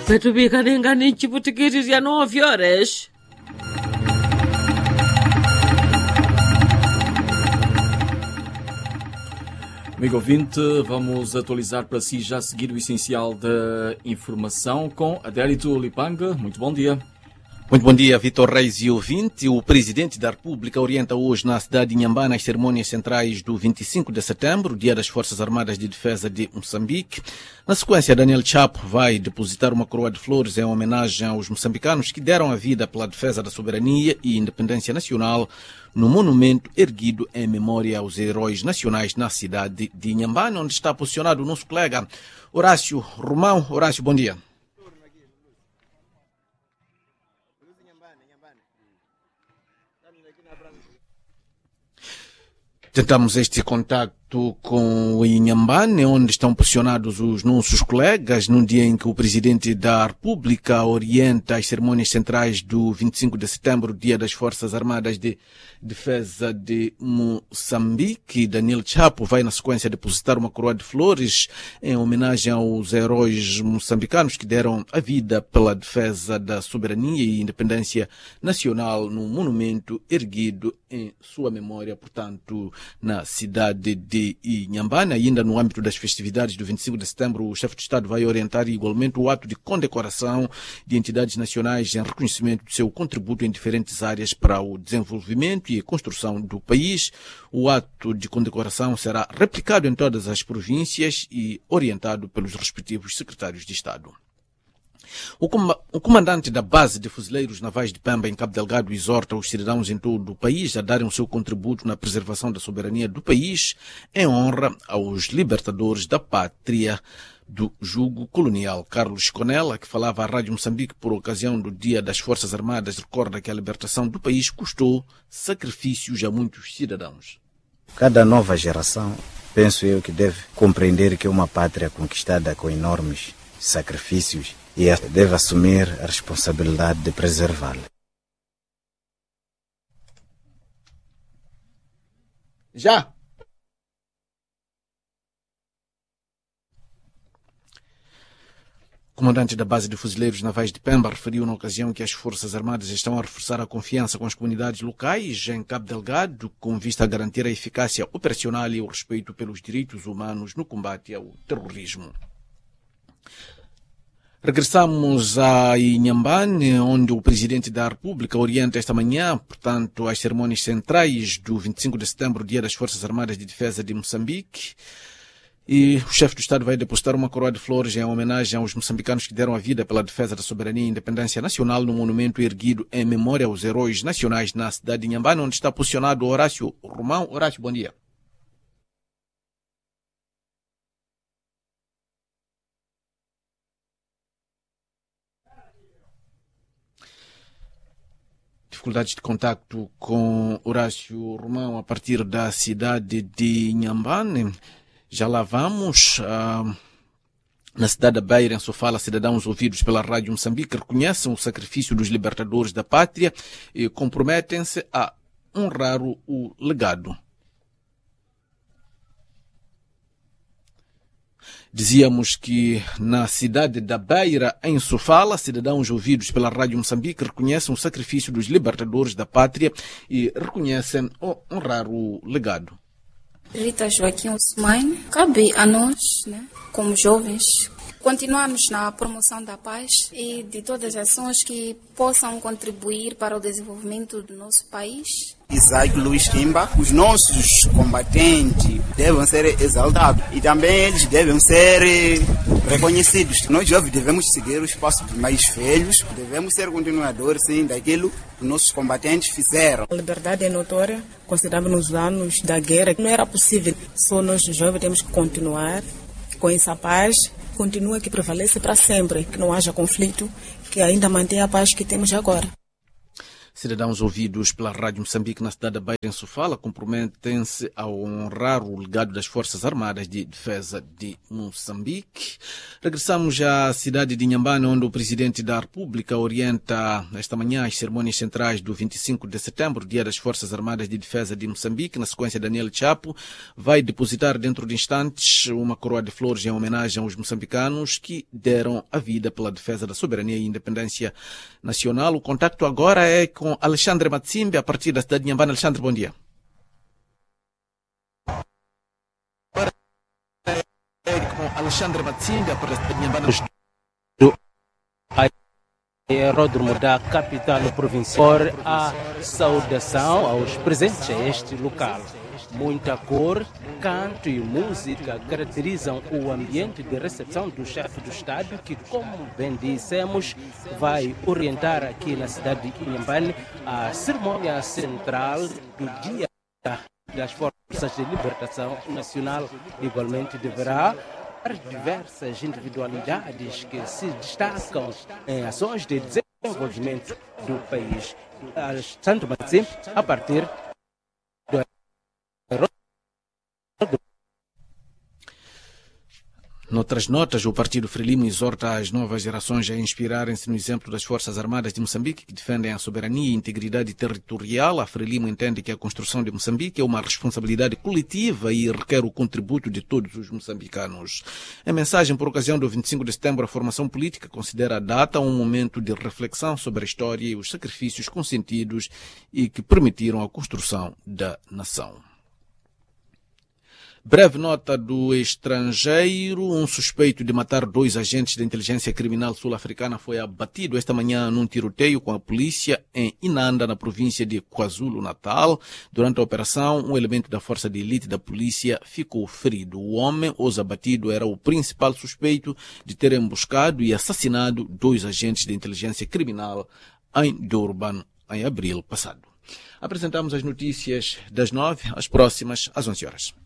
Petubika nengani chiputikiti ya 9 horas. Amigo ouvinte, vamos atualizar para si já a seguir o essencial da informação com Adélito Lipanga. Muito bom dia. Muito bom dia, Vitor Reis e ouvinte. O Presidente da República orienta hoje na cidade de Inhambane as cerimônias centrais do 25 de setembro, Dia das Forças Armadas de Defesa de Moçambique. Na sequência, Daniel Chapo vai depositar uma coroa de flores em homenagem aos moçambicanos que deram a vida pela defesa da soberania e independência nacional no monumento erguido em memória aos heróis nacionais na cidade de Inhambane, onde está posicionado o nosso colega Horácio Romão. Horácio, bom dia. Tentamos este contacto com o Inhambane, onde estão posicionados os nossos colegas, num dia em que o Presidente da República orienta as cerimônias centrais do 25 de setembro, Dia das Forças Armadas de Defesa de Moçambique. Daniel Chapo vai, na sequência, depositar uma coroa de flores em homenagem aos heróis moçambicanos que deram a vida pela defesa da soberania e independência nacional no monumento erguido em sua memória, portanto, na cidade de Inhambane. Ainda no âmbito das festividades do 25 de setembro, o chefe de Estado vai orientar igualmente o ato de condecoração de entidades nacionais em reconhecimento do seu contributo em diferentes áreas para o desenvolvimento e a construção do país. O ato de condecoração será replicado em todas as províncias e orientado pelos respectivos secretários de Estado. O comandante da base de fuzileiros navais de Pemba, em Cabo Delgado, exorta os cidadãos em todo o país a darem o seu contributo na preservação da soberania do país em honra aos libertadores da pátria do jugo colonial. Carlos Conella, que falava à Rádio Moçambique por ocasião do Dia das Forças Armadas, recorda que a libertação do país custou sacrifícios a muitos cidadãos. Cada nova geração, penso eu, que deve compreender que é uma pátria conquistada com enormes sacrifícios e deve assumir a responsabilidade de preservá-la. Já! O comandante da base de fuzileiros navais de Pemba referiu na ocasião que as Forças Armadas estão a reforçar a confiança com as comunidades locais em Cabo Delgado, com vista a garantir a eficácia operacional e o respeito pelos direitos humanos no combate ao terrorismo. Regressamos a Inhambane, onde o Presidente da República orienta esta manhã, portanto, as cerimônias centrais do 25 de setembro, Dia das Forças Armadas de Defesa de Moçambique. E o chefe do Estado vai depositar uma coroa de flores em homenagem aos moçambicanos que deram a vida pela defesa da soberania e independência nacional no monumento erguido em memória aos heróis nacionais na cidade de Inhambane, onde está posicionado Horácio Romão. Horácio, bom dia. Dificuldades de contacto com Horácio Romão a partir da cidade de Inhambane. Já lá vamos. Na cidade da Beira, em Sofala, cidadãos ouvidos pela Rádio Moçambique reconhecem o sacrifício dos libertadores da pátria e comprometem-se a honrar o legado. Dizíamos que na cidade da Beira, em Sofala, cidadãos ouvidos pela Rádio Moçambique reconhecem o sacrifício dos libertadores da pátria e reconhecem honrar o legado. Rita Joaquim Osmane, cabe a nós, como jovens, continuarmos na promoção da paz e de todas as ações que possam contribuir para o desenvolvimento do nosso país. Isaac Luiz Timba, os nossos combatentes devem ser exaltados e também eles devem ser reconhecidos. Nós jovens devemos seguir os passos dos mais velhos, devemos ser continuadores sim, daquilo que nossos combatentes fizeram. A liberdade é notória, consideramos nos anos da guerra, não era possível. Só nós jovens temos que continuar com essa paz, continua que prevalece para sempre, que não haja conflito, que ainda mantenha a paz que temos agora. Cidadãos ouvidos pela Rádio Moçambique na cidade da Beira, em Sofala, comprometem-se a honrar o legado das Forças Armadas de Defesa de Moçambique. Regressamos à cidade de Inhambane, onde o Presidente da República orienta esta manhã as cerimônias centrais do 25 de setembro, Dia das Forças Armadas de Defesa de Moçambique. Na sequência, Daniel Chapo vai depositar dentro de instantes uma coroa de flores em homenagem aos moçambicanos que deram a vida pela defesa da soberania e independência nacional. O contacto agora é com Alexandre Matsimbe, a partir da cidade de Inhambane. Alexandre, bom dia. Com Alexandre Matsimbe, a partir da cidade de Inhambane. Do aeródromo da capital provincial, por a saudação aos presentes a este local. Muita cor, canto e música caracterizam o ambiente de recepção do chefe do Estado, que, como bem dissemos, vai orientar aqui na cidade de Inhambane a cerimônia central do Dia das Forças de Libertação Nacional. Igualmente deverá diversas individualidades que se destacam em ações de desenvolvimento do país. Alexandre Matsim, a partir do Noutras notas, o Partido Frelimo exorta as novas gerações a inspirarem-se no exemplo das Forças Armadas de Moçambique, que defendem a soberania e integridade territorial. A Frelimo entende que a construção de Moçambique é uma responsabilidade coletiva e requer o contributo de todos os moçambicanos. Em mensagem por ocasião do 25 de setembro, a formação política considera a data um momento de reflexão sobre a história e os sacrifícios consentidos e que permitiram a construção da nação. Breve nota do estrangeiro. Um suspeito de matar 2 agentes da inteligência criminal sul-africana foi abatido esta manhã num tiroteio com a polícia em Inanda, na província de KwaZulu-Natal. Durante a operação, um elemento da força de elite da polícia ficou ferido. O homem, hoje abatido, era o principal suspeito de ter emboscado e assassinado 2 agentes da inteligência criminal em Durban, em abril passado. Apresentamos as notícias das 9, as próximas às 11 horas.